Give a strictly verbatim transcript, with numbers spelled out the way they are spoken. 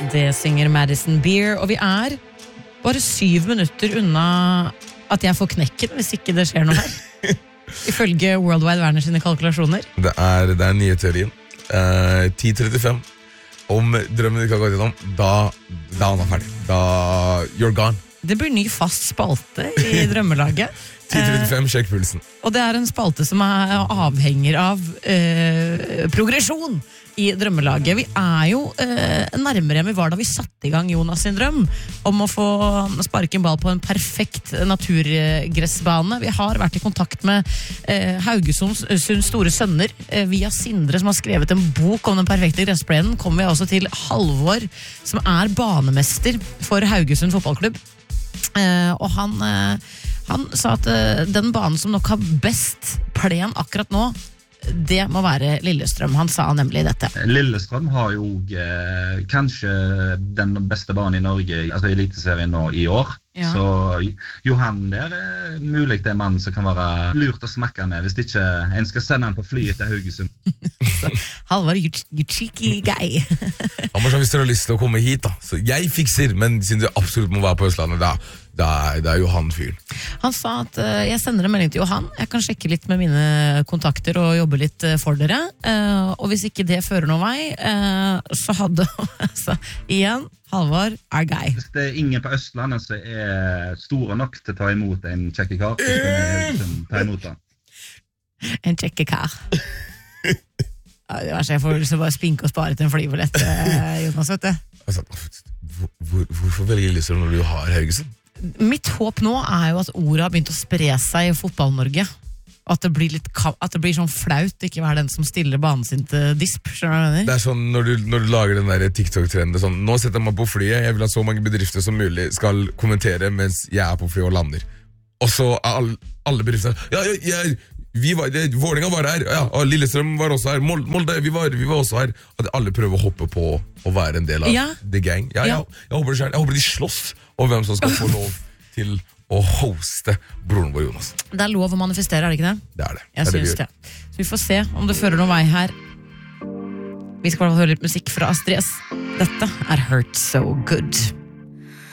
Det synger Madison Beer, og vi er bare syv minutter unna at jeg får knekken hvis ikke det skjer noe her. Ifølge Worldwide Werner sine kalkulasjoner. Det er, det er nye teorien. Uh, ti trettifem. Om drømmen ikke har gått gjennom, da, da han er ferdig. Da, you're gone. Det blir ny fast spalte i drømmelaget. ti trettifem, sjekk pulsen. Og det er en spalte som er avhenger av eh, progresjon i drømmelaget. Vi er jo eh, nærmere enn vi var da vi satte i gang Jonas sin drøm om å få sparke en ball på en perfekt naturgressbane. Vi har vært i kontakt med eh, Haugesunds store sønner eh, via Sindre, som har skrevet en bok om den perfekte gressplenen. Kommer vi også til Halvor, som er banemester for Haugesund fotballklubb. Eh, og han, eh, han sa at eh, den banen som nok har best plen akkurat nå, det må være Lillestrøm. Han sa nemlig dette. Lillestrøm har jo eh, kanskje den beste banen i Norge, altså eliteserien nå i år. Ja. Så Johan der er mulig det er en mann som kan være lurt å smakke med hvis ikke en skal sende han på flyet til Haugesund. Halvor, you, you cheeky guy. Han må sånn hvis dere har lyst til å komme hit da. Så jeg fikser, men siden du absolutt må være på Østlandet da, da er, det er Johan fyren. Han sa at uh, jeg sender en melding til Johan. Jeg kan sjekke litt med mine kontakter og jobbe litt uh, for dere. Uh, og hvis ikke det fører noen vei, uh, så hadde altså, igjen, Halvor er guy. Hvis det er ingen på Østlandet som er store nok til å ta imot en kjekkekar, så skal vi ta imot han. En kjekkekar. Ja, det var så jeg får så bare spinke og spare til en flybillett, Jonas, vet du. Altså, hvor, hvor, hvorfor velger Lillestrøm når du har Haugesund? Mitt håp nå er jo at ordet har begynt å spre seg i fotball-Norge. At det blir litt at det blir sånn flaut ikke være den som stiller banen sin til disp. Skjønner du hva jeg mener? Det er sånn når du, når du lager den der TikTok-trenden sånn, nå setter jeg meg på flyet, jeg vil at så mange bedrifter som mulig skal kommentere mens jeg er på flyet og lander. Og så er alle, alle bedrifter ja, ja, ja, vi var, det, Vålinga var her, ja, og Lillestrøm var også her, Molde, vi var, vi var også her. At alle prøver å hoppe på å være en del av ja. the gang. Ja, ja. Jeg, jeg, håper det, jeg håper de slåss om hvem som skal få lov til å hoste broren vår Jonas. Det er lov å manifestere, er det ikke det? Det er det. Jeg det, er synes det, det. Så vi får se om det fører noen vei her. Vi skal bare høre litt musikk fra Astrid S. Dette er Hurt So Good.